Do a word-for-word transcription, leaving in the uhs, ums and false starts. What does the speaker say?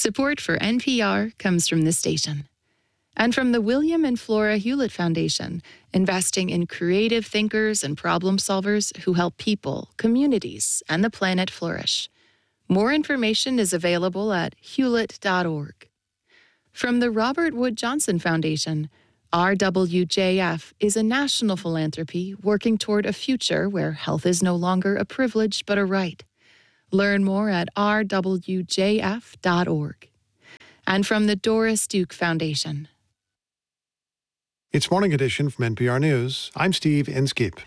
Support for N P R comes from this station. And from the William and Flora Hewlett Foundation, investing in creative thinkers and problem solvers who help people, communities, and the planet flourish. More information is available at hewlett dot org. From the Robert Wood Johnson Foundation, R W J F is a national philanthropy working toward a future where health is no longer a privilege but a right. Learn more at r w j f dot org. And from the Doris Duke Foundation. It's Morning Edition from N P R News. I'm Steve Inskeep.